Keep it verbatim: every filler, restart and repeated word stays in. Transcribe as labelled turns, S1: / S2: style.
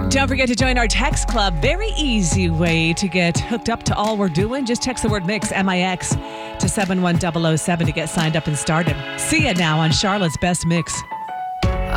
S1: Don't forget to join our text club. Very easy way to get hooked up to all we're doing. Just text the word mix, M I X, to seven one zero zero seven to get signed up and started. See ya now on Charlotte's Best Mix.